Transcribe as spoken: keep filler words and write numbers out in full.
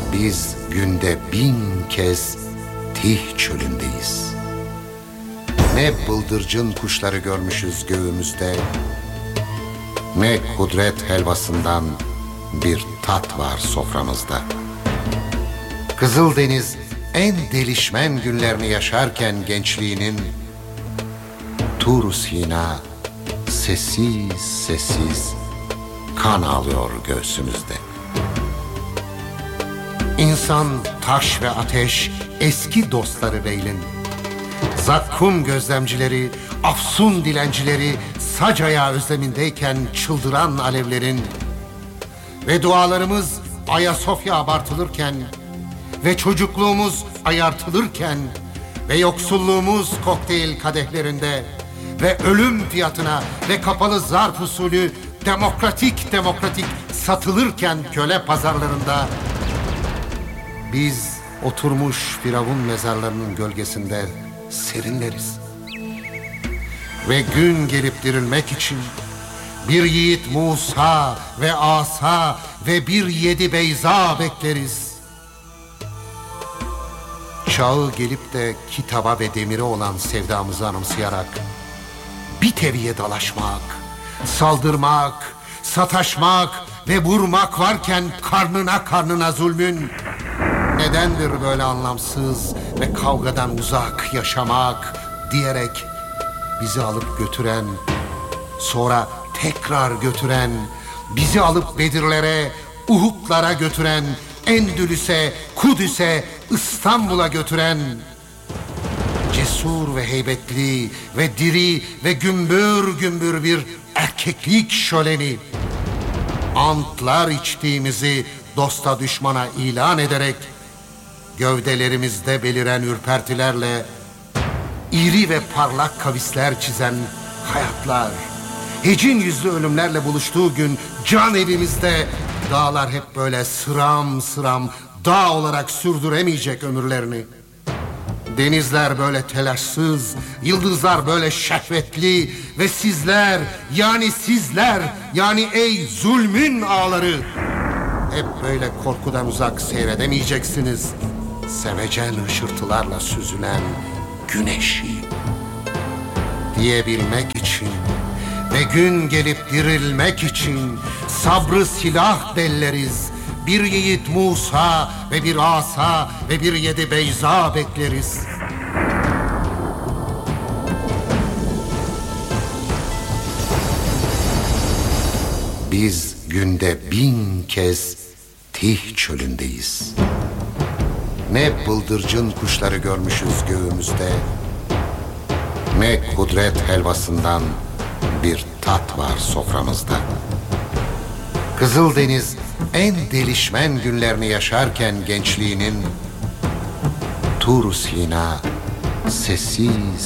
Biz günde bin kez Tih çölündeyiz. Ne bıldırcın kuşları görmüşüz göğümüzde, ne kudret helvasından bir tat var soframızda. Kızıldeniz en delişmen günlerini yaşarken gençliğinin, Tur Sina sessiz sessiz kan ağlıyor göğsümüzde. İnsan, taş ve ateş eski dostları Reyl'in. Zakkum gözlemcileri, Afsun dilencileri Sacaya özlemindeyken çıldıran alevlerin ve dualarımız Ayasofya abartılırken ve çocukluğumuz ayartılırken ve yoksulluğumuz kokteyl kadehlerinde ve ölüm fiyatına ve kapalı zarf usulü demokratik demokratik satılırken köle pazarlarında, biz oturmuş firavun mezarlarının gölgesinde serinleriz. Ve gün gelip dirilmek için bir yiğit Musa ve Asa ve bir yedi Beyza bekleriz. Çağı gelip de kitaba ve demire olan sevdamızı anımsayarak bir teviye dalaşmak, saldırmak, sataşmak ve vurmak varken karnına karnına zulmün, nedendir böyle anlamsız ve kavgadan uzak yaşamak diyerek bizi alıp götüren, sonra tekrar götüren, bizi alıp Bedirlere, Uhud'lara götüren, Endülüs'e, Kudüs'e, İstanbul'a götüren, cesur ve heybetli ve diri ve gümbür gümbür bir erkeklik şöleni, antlar içtiğimizi dosta düşmana ilan ederek, gövdelerimizde beliren ürpertilerle iri ve parlak kavisler çizen hayatlar, hecin yüzlü ölümlerle buluştuğu gün can evimizde dağlar hep böyle sıram sıram dağ olarak sürdüremeyecek ömürlerini. Denizler böyle telaşsız, yıldızlar böyle şehvetli ve sizler, yani sizler, yani ey zulmün ağları, hep böyle korkudan uzak seyredemeyeceksiniz sevecen hışırtılarla süzülen güneşi. Diyebilmek için ve gün gelip dirilmek için sabrı silah delleriz. Bir yiğit Musa ve bir Asa ve bir yedi Beyza bekleriz. Biz günde bin kez Tih çölündeyiz. Ne bıldırcın kuşları görmüşüz göğümüzde, ne kudret helvasından bir tat var soframızda. Kızıldeniz en delişmen günlerini yaşarken gençliğinin, Tur Sina sessiz